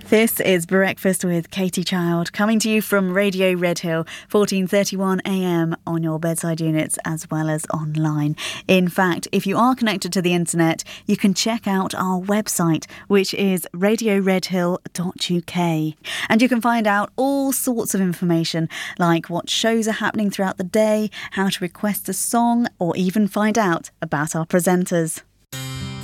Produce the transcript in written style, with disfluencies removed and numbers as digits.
This is Breakfast with Katie Child, coming to you from Radio Redhill, 1431 AM on your bedside units as well as online. In fact, if you are connected to the internet, you can check out our website, which is radioredhill.uk. And you can find out all sorts of information, like what shows are happening throughout the day, how to request a song, or even find out about our presenters.